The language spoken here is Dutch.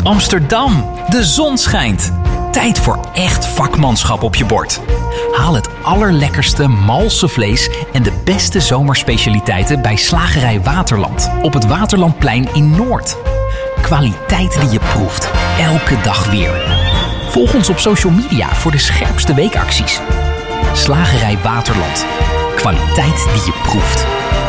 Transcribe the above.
Amsterdam, de zon schijnt. Tijd voor echt vakmanschap op je bord. Haal het allerlekkerste malse vlees en de beste zomerspecialiteiten bij Slagerij Waterland op het Waterlandplein in Noord. Kwaliteit die je proeft, elke dag weer. Volg ons op social media voor de scherpste weekacties. Slagerij Waterland. Kwaliteit die je proeft.